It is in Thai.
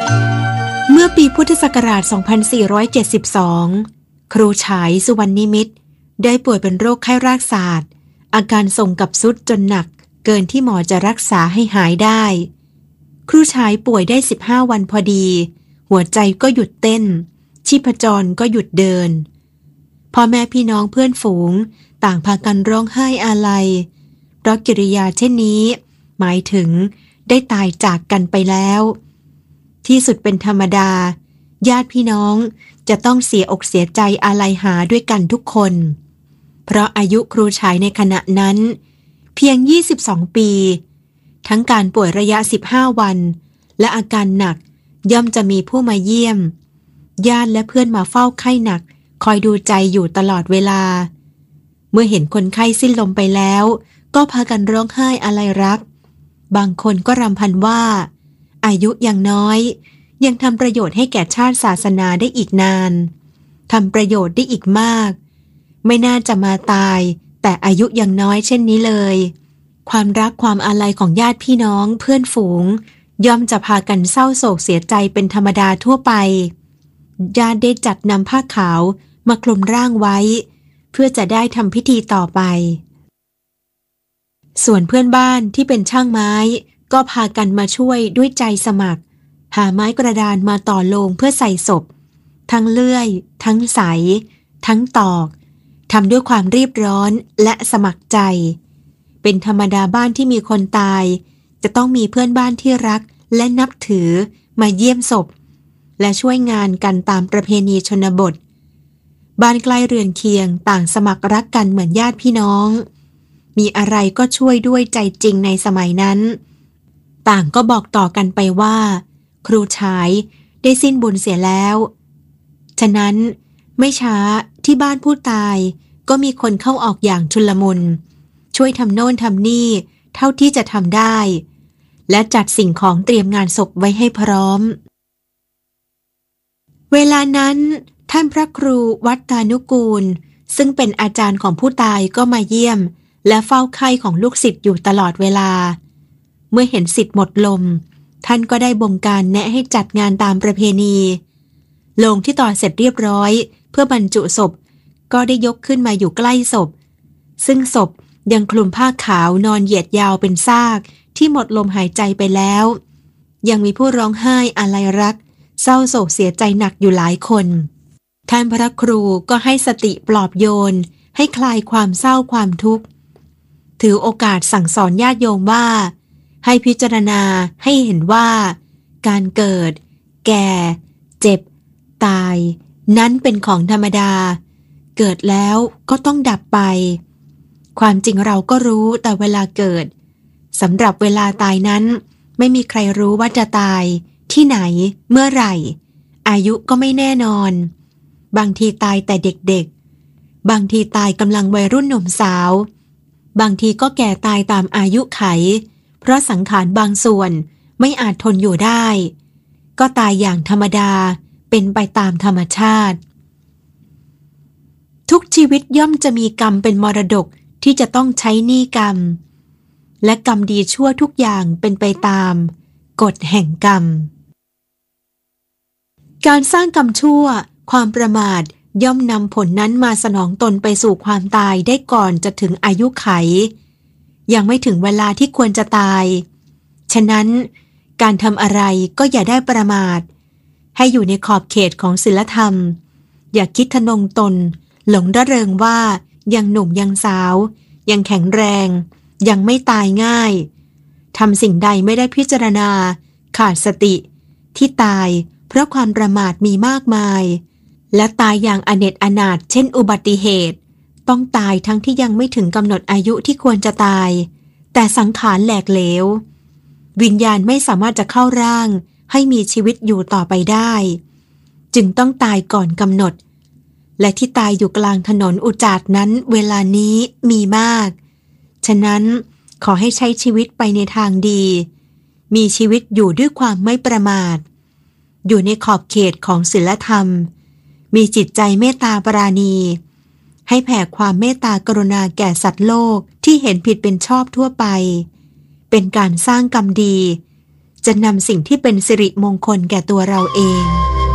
เมื่อปีพุทธศักราช 2472 ครูฉายสุวรรณนิมิตรได้ป่วยเป็นโรคไข้รากศาสตร์อาการส่งกับทรุดจนหนักเกินที่หมอจะรักษาให้หายได้ครูฉายป่วยได้15 วันพอดีหัวใจก็หยุดเต้นชีพจรก็หยุดเดินพ่อแม่พี่น้องเพื่อนฝูงต่างพากันร้องไห้อาลัยเพราะกิริยาเช่นนี้หมายถึงได้ตายจากกันไปแล้วที่สุดเป็นธรรมดาญาติพี่น้องจะต้องเสียอกเสียใจอาลัยหาด้วยกันทุกคนเพราะอายุครูฉายในขณะนั้นเพียง22 ปีทั้งการป่วยระยะ15 วันและอาการหนักย่อมจะมีผู้มาเยี่ยมญาติและเพื่อนมาเฝ้าไข้หนักคอยดูใจอยู่ตลอดเวลาเมื่อเห็นคนไข้สิ้นลมไปแล้วก็พากันร้องไห้อาลัยรักบางคนก็รำพันว่าอายุยังน้อยยังทำประโยชน์ให้แก่ชาติศาสนาได้อีกนานทำประโยชน์ได้อีกมากไม่น่าจะมาตายแต่อายุยังน้อยเช่นนี้เลยความรักความอาลัยของญาติพี่น้องเพื่อนฝูงย่อมจะพากันเศร้าโศกเสียใจเป็นธรรมดาทั่วไปญาติได้จัดนำผ้าขาวมาคลุมร่างไว้เพื่อจะได้ทำพิธีต่อไปส่วนเพื่อนบ้านที่เป็นช่างไม้ก็พากันมาช่วยด้วยใจสมัครหาไม้กระดานมาต่อโลงเพื่อใส่ศพทั้งเลื่อยทั้งไสทั้งตอกทำด้วยความรีบร้อนและสมัครใจเป็นธรรมดาบ้านที่มีคนตายจะต้องมีเพื่อนบ้านที่รักและนับถือมาเยี่ยมศพและช่วยงานกันตามประเพณีชนบทบ้านใกล้เรือนเคียงต่างสมัครรักกันเหมือนญาติพี่น้องมีอะไรก็ช่วยด้วยใจจริงในสมัยนั้นต่างก็บอกต่อกันไปว่าครูฉายได้สิ้นบุญเสียแล้วฉะนั้นไม่ช้าที่บ้านผู้ตายก็มีคนเข้าออกอย่างชุลมุนช่วยทำโน่นทำนี่เท่าที่จะทำได้และจัดสิ่งของเตรียมงานศพไว้ให้พร้อมเวลานั้นท่านพระครูวัดตานุกูลซึ่งเป็นอาจารย์ของผู้ตายก็มาเยี่ยมและเฝ้าไข้ของลูกศิษย์อยู่ตลอดเวลาเมื่อเห็นศิษย์หมดลมท่านก็ได้บงการแนะให้จัดงานตามประเพณีโลงที่ต่อเสร็จเรียบร้อยเพื่อบรรจุศพก็ได้ยกขึ้นมาอยู่ใกล้ศพซึ่งศพยังคลุมผ้าขาวนอนเหยียดยาวเป็นซากที่หมดลมหายใจไปแล้วยังมีผู้ร้องไห้อาลัยรักเศร้าโศกเสียใจหนักอยู่หลายคนท่านพระครูก็ให้สติปลอบโยนให้คลายความเศร้าความทุกข์ถือโอกาสสั่งสอนญาติโยมว่าให้พิจารณาให้เห็นว่าการเกิดแก่เจ็บตายนั้นเป็นของธรรมดาเกิดแล้วก็ต้องดับไปความจริงเราก็รู้แต่เวลาเกิดสำหรับเวลาตายนั้นไม่มีใครรู้ว่าจะตายที่ไหนเมื่อไหร่อายุก็ไม่แน่นอนบางทีตายแต่เด็กๆบางทีตายกำลังวัยรุ่นหนุ่มสาวบางทีก็แก่ตายตามอายุไขเพราะสังขารบางส่วนไม่อาจทนอยู่ได้ก็ตายอย่างธรรมดาเป็นไปตามธรรมชาติทุกชีวิตย่อมจะมีกรรมเป็นมรดกที่จะต้องใช้หนี้กรรมและกรรมดีชั่วทุกอย่างเป็นไปตามกฎแห่งกรรมการสร้างกรรมชั่วความประมาทย่อมนำผลนั้นมาสนองตนไปสู่ความตายได้ก่อนจะถึงอายุไขยังไม่ถึงเวลาที่ควรจะตายฉะนั้นการทำอะไรก็อย่าได้ประมาทให้อยู่ในขอบเขตของศีลธรรมอย่าคิดทะนงตนหลงระเริงว่ายังหนุ่มยังสาวยังแข็งแรงยังไม่ตายง่ายทำสิ่งใดไม่ได้พิจารณาขาดสติที่ตายเพราะความประมาทมีมากมายและตายอย่างอเนจอนาถเช่นอุบัติเหตุต้องตายทั้งที่ยังไม่ถึงกำหนดอายุที่ควรจะตายแต่สังขารแหลกเหลววิญญาณไม่สามารถจะเข้าร่างให้มีชีวิตอยู่ต่อไปได้จึงต้องตายก่อนกำหนดและที่ตายอยู่กลางถนนอุจาดนั้นเวลานี้มีมากฉะนั้นขอให้ใช้ชีวิตไปในทางดีมีชีวิตอยู่ด้วยความไม่ประมาทอยู่ในขอบเขตของศีลธรรมมีจิตใจเมตตาปราณีให้แผ่ความเมตตากรุณาแก่สัตว์โลกที่เห็นผิดเป็นชอบทั่วไปเป็นการสร้างกรรมดีจะนำสิ่งที่เป็นสิริมงคลแก่ตัวเราเอง